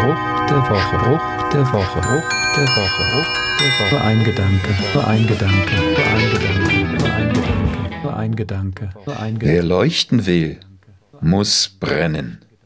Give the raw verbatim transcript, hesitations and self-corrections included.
Spruch der Woche, Spruch der Woche, Spruch der Woche, Spruch der Woche. Nur ein Gedanke, nur ein Gedanke, nur ein Gedanke, nur ein Gedanke, nur ein Gedanke, nur ein Gedanke. Wer leuchten will, muss brennen.